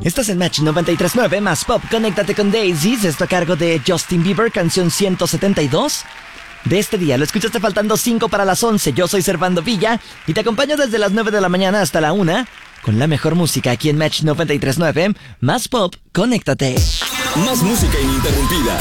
Estás en Match 93.9, más pop, conéctate con Daisies, esto a cargo de Justin Bieber, canción 172 de este día. Lo escuchaste faltando 5 para las 11, yo soy Servando Villa y te acompaño desde las 9 de la mañana hasta la 1 con la mejor música aquí en Match 93.9, más pop, conéctate. Más música ininterrumpida.